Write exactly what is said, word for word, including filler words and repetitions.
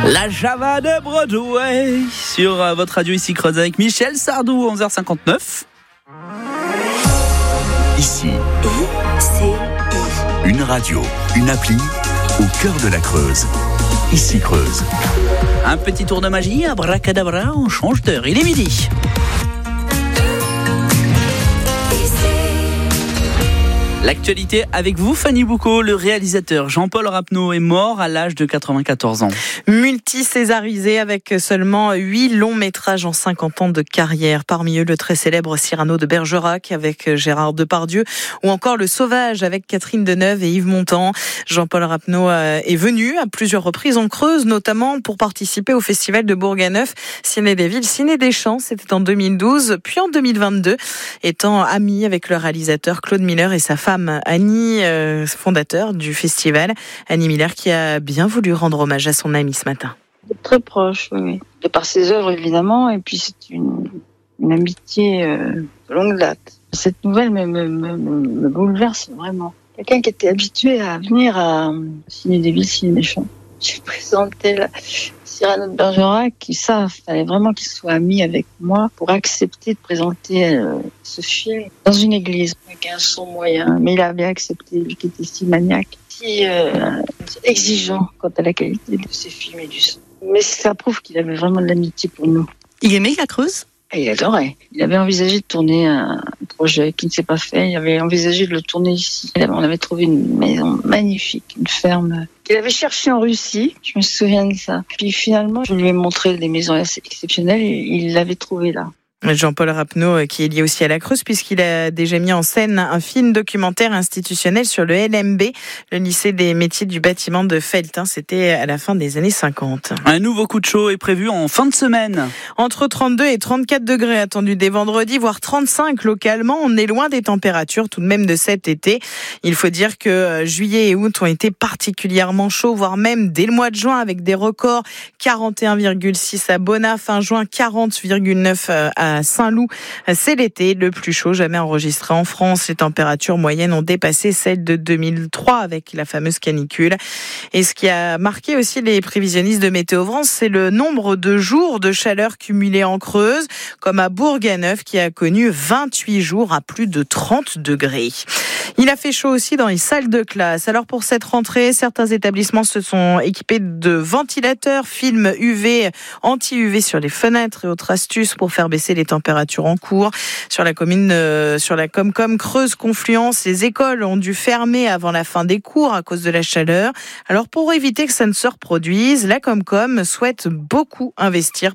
La Java de Broadway sur euh, votre radio ici Creuse avec Michel Sardou, onze heures cinquante-neuf. Ici, I C I. une radio, une appli au cœur de la Creuse. Ici Creuse. Un petit tour de magie, abracadabra, on change d'heure, il est midi. L'actualité avec vous, Fanny Boucaud. Le réalisateur Jean-Paul Rapneau est mort à l'âge de quatre-vingt-quatorze ans. Multi-césarisé avec seulement huit longs métrages en cinquante ans de carrière. Parmi eux, le très célèbre Cyrano de Bergerac avec Gérard Depardieu ou encore Le Sauvage avec Catherine Deneuve et Yves Montand. Jean-Paul Rapneau est venu à plusieurs reprises en Creuse, notamment pour participer au festival de Bourganeuf, Ciné des Villes, Ciné des Champs. C'était en deux mille douze, puis en deux mille vingt-deux, étant ami avec le réalisateur Claude Miller et sa femme Annie, euh, fondateur du festival. Annie Miller qui a bien voulu rendre hommage à son ami ce matin. Très proche, oui. De par ses œuvres, évidemment, et puis c'est une, une amitié euh, de longue date. Cette nouvelle me, me, me, me bouleverse vraiment. Quelqu'un qui était habitué à venir à Ciné des Villes, Ciné des Champs. J'ai présenté la Cyrano de Bergerac, qui ça, fallait vraiment qu'il soit ami avec moi pour accepter de présenter euh, ce film dans une église avec un son moyen. Mais il a bien accepté, lui qui était si maniaque, si euh, exigeant quant à la qualité de ses films et du son. Mais ça prouve qu'il avait vraiment de l'amitié pour nous. Il aimait la Creuse ? Et il adorait. Il avait envisagé de tourner un projet qui ne s'est pas fait. Il avait envisagé de le tourner ici. On avait trouvé une maison magnifique, une ferme qu'il avait cherchée en Russie. Je me souviens de ça. Puis finalement, je lui ai montré des maisons assez exceptionnelles et il l'avait trouvée là. Jean-Paul Rapneau qui est lié aussi à la Creuse puisqu'il a déjà mis en scène un film documentaire institutionnel sur le L M B, le lycée des métiers du bâtiment de Feltin. C'était à la fin des années cinquante. Un nouveau coup de chaud est prévu en fin de semaine. Entre trente-deux et trente-quatre degrés attendus dès vendredi, voire trente-cinq localement. On est loin des températures tout de même de cet été. Il faut dire que juillet et août ont été particulièrement chauds, voire même dès le mois de juin avec des records. quarante et un virgule six à Bonnat, fin juin quarante virgule neuf à à Saint-Loup. C'est l'été le plus chaud jamais enregistré en France. Les températures moyennes ont dépassé celles de deux mille trois avec la fameuse canicule. Et ce qui a marqué aussi les prévisionnistes de Météo France, c'est le nombre de jours de chaleur cumulés en Creuse, comme à Bourganeuf qui a connu vingt-huit jours à plus de trente degrés. Il a fait chaud aussi dans les salles de classe. Alors pour cette rentrée, certains établissements se sont équipés de ventilateurs, films U V, anti-U V sur les fenêtres et autres astuces pour faire baisser les températures en cours. Sur la commune, euh, sur la Comcom Creuse Confluence, les écoles ont dû fermer avant la fin des cours à cause de la chaleur. Alors pour éviter que ça ne se reproduise, la Comcom souhaite beaucoup investir